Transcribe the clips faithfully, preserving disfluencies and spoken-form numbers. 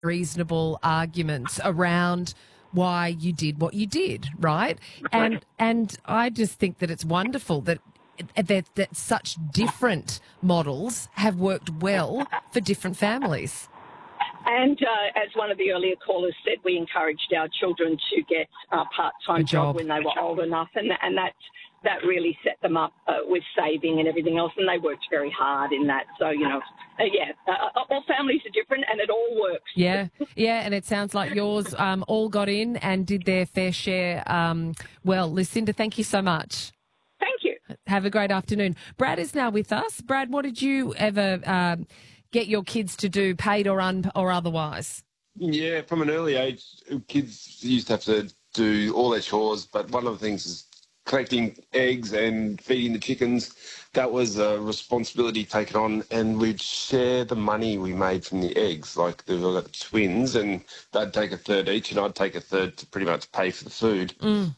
reasonable arguments around why you did what you did, right? And and I just think that it's wonderful that that, that such different models have worked well for different families. And uh, as one of the earlier callers said, we encouraged our children to get a part-time Good job. job when they were old enough, and and that that really set them up uh, with saving and everything else, and they worked very hard in that. So, you know, uh, yeah, uh, all families are different, and it all works. Yeah, yeah, and it sounds like yours um, all got in and did their fair share. Um, well, Lucinda, thank you so much. Thank you. Have a great afternoon. Brad is now with us. Brad, what did you ever um, get your kids to do, paid or un- or otherwise? Yeah, from an early age, kids used to have to do all their chores, but one of the things is collecting eggs and feeding the chickens. That was a responsibility taken on, and we'd share the money we made from the eggs. Like, they've got twins, and they'd take a third each, and I'd take a third to pretty much pay for the food. Mm.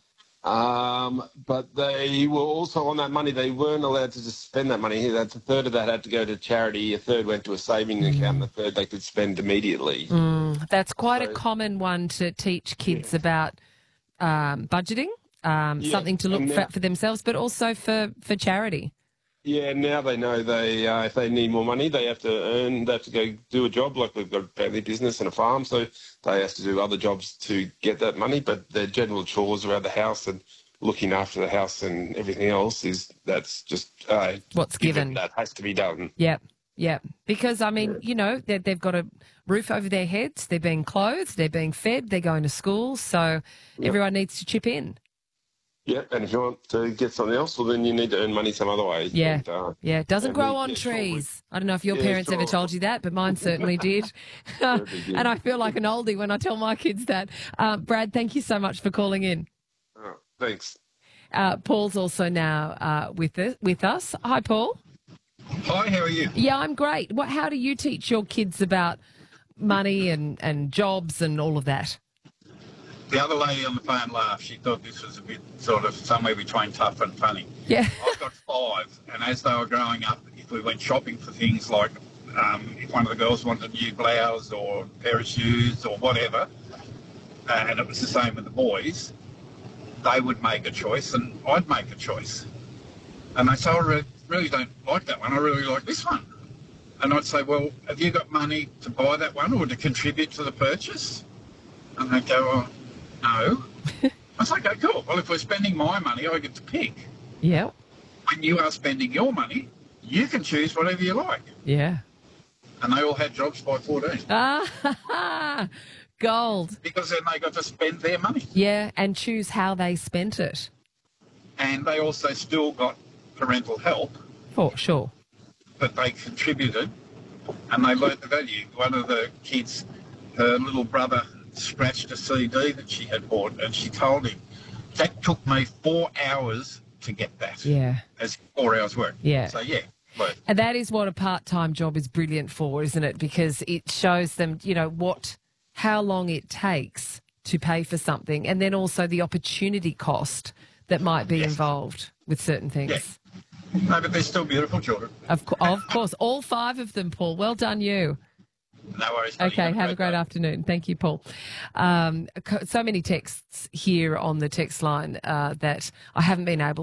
Um, but they were also on that money. They weren't allowed to just spend that money. That's a third of that had to go to charity. A third went to a saving mm. account. And a third they could spend immediately. Mm. That's quite so, a common one to teach kids yeah. about um, budgeting, um, yeah. something to look now, for, for themselves, but also for, for charity. Yeah, now they know they uh, if they need more money, they have to earn, they have to go do a job. Like, we've got a family business and a farm, so they have to do other jobs to get that money. But their general chores around the house and looking after the house and everything else is that's just uh, what's given. That has to be done. Yep, yep. Because I mean, you know, they've got a roof over their heads, they're being clothed, they're being fed, they're going to school, so yep. everyone needs to chip in. Yeah, and if you want to get something else, well, then you need to earn money some other way. Yeah, and, uh, yeah. It doesn't grow on trees. I don't know if your yeah, parents sure. ever told you that, but mine certainly did. And I feel like an oldie when I tell my kids that. Uh, Brad, thank you so much for calling in. Oh, thanks. Uh, Paul's also now uh, with us, with us. Hi, Paul. Hi, how are you? Yeah, I'm great. What? How do you teach your kids about money and, and jobs and all of that? The other lady on the phone laughed. She thought this was a bit sort of somewhere between tough and funny. Yeah. I've got five, and as they were growing up, if we went shopping for things like um, if one of the girls wanted a new blouse or a pair of shoes or whatever, uh, and it was the same with the boys, they would make a choice and I'd make a choice. And they say, I really, really don't like that one, I really like this one. And I'd say, well, have you got money to buy that one or to contribute to the purchase? And they'd go, oh, no. I say, okay, cool. Well, if we're spending my money, I get to pick. Yeah. When you are spending your money, you can choose whatever you like. Yeah. And they all had jobs by fourteen. Ah, gold. Because then they got to spend their money. Yeah, and choose how they spent it. And they also still got parental help. For sure. But they contributed and they learnt the value. One of the kids, her little brother, scratched a C D that she had bought, and she told him, that took me four hours to get that. Yeah. As four hours work. Yeah. So, yeah. But, and that is what a part-time job is brilliant for, isn't it? Because it shows them, you know, what, how long it takes to pay for something, and then also the opportunity cost that might be yes. involved with certain things. Yeah. No, but they're still beautiful children. Of, co- of course. All five of them, Paul. Well done, you. No worries. Buddy. Okay, have, have a great, great afternoon. Thank you, Paul. Um, so many texts here on the text line uh, that I haven't been able